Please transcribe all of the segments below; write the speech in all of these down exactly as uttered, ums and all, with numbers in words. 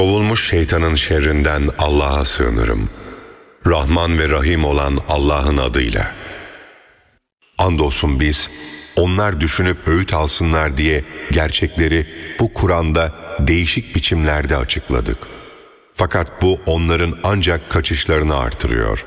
Kovulmuş şeytanın şerrinden Allah'a sığınırım. Rahman ve Rahim olan Allah'ın adıyla. Andolsun biz, onlar düşünüp öğüt alsınlar diye gerçekleri bu Kur'an'da değişik biçimlerde açıkladık. Fakat bu onların ancak kaçışlarını artırıyor.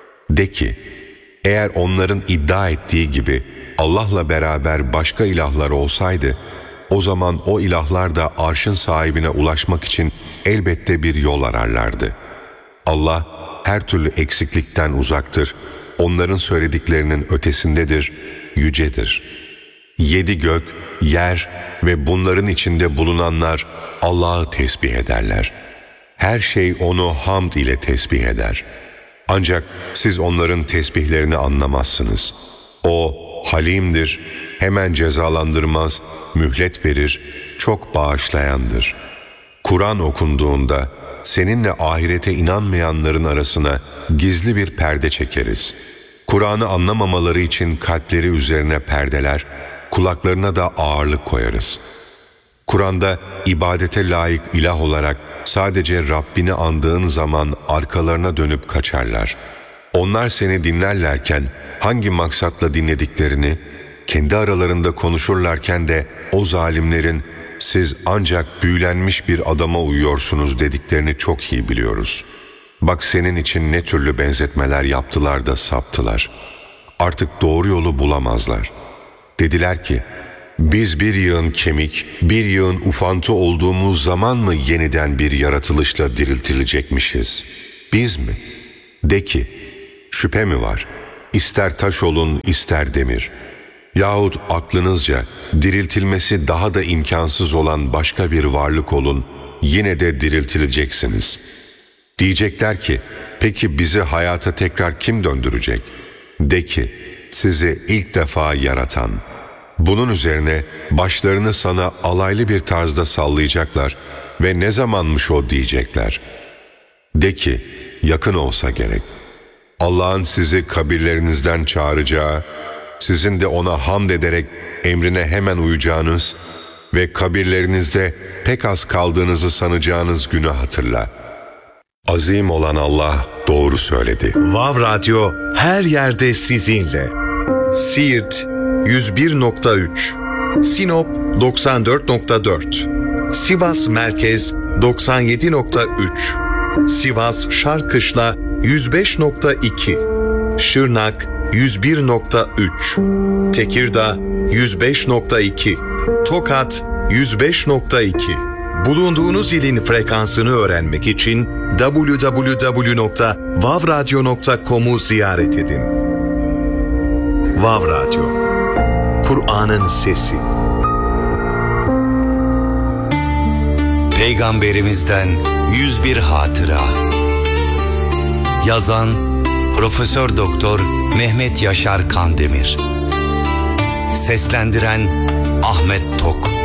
De ki, eğer onların iddia ettiği gibi Allah'la beraber başka ilahlar olsaydı, o zaman o ilahlar da arşın sahibine ulaşmak için elbette bir yol ararlardı. Allah her türlü eksiklikten uzaktır, onların söylediklerinin ötesindedir, yücedir. Yedi gök, yer ve bunların içinde bulunanlar Allah'ı tesbih ederler. Her şey onu hamd ile tesbih eder. Ancak siz onların tesbihlerini anlamazsınız. O halimdir, hemen cezalandırmaz, mühlet verir, çok bağışlayandır. Kur'an okunduğunda seninle ahirete inanmayanların arasına gizli bir perde çekeriz. Kur'an'ı anlamamaları için kalpleri üzerine perdeler, kulaklarına da ağırlık koyarız. Kur'an'da ibadete layık ilah olarak sadece Rabbini andığın zaman arkalarına dönüp kaçarlar. Onlar seni dinlerlerken hangi maksatla dinlediklerini, kendi aralarında konuşurlarken de o zalimlerin siz ancak büyülenmiş bir adama uyuyorsunuz dediklerini çok iyi biliyoruz. Bak senin için ne türlü benzetmeler yaptılar da saptılar. Artık doğru yolu bulamazlar. Dediler ki, biz bir yığın kemik, bir yığın ufantı olduğumuz zaman mı yeniden bir yaratılışla diriltilecekmişiz? Biz mi? De ki, şüphe mi var? İster taş olun, ister demir. Yahut aklınızca diriltilmesi daha da imkansız olan başka bir varlık olun, yine de diriltileceksiniz. Diyecekler ki, peki bizi hayata tekrar kim döndürecek? De ki, sizi ilk defa yaratan. Bunun üzerine başlarını sana alaylı bir tarzda sallayacaklar ve ne zamanmış o diyecekler. De ki, yakın olsa gerek. Allah'ın sizi kabirlerinizden çağıracağı, sizin de ona hamd ederek emrine hemen uyacağınız ve kabirlerinizde pek az kaldığınızı sanacağınız günü hatırla. Azim olan Allah doğru söyledi. Vav Radyo her yerde sizinle. Siirt yüz bir nokta üç, Sinop doksan dört nokta dört, Sivas Merkez doksan yedi nokta üç, Sivas Şarkışla yüz beş nokta iki, Şırnak yüz bir nokta üç, Tekirdağ yüz beş nokta iki, Tokat yüz beş nokta iki. Bulunduğunuz ilin frekansını öğrenmek için double-u double-u double-u nokta vav radyo nokta com'u ziyaret edin. Vav Radyo, Kur'an'ın sesi. Peygamberimizden yüz bir hatıra. Yazan Profesör Doktor Mehmet Yaşar Kandemir. Seslendiren Ahmet Tok.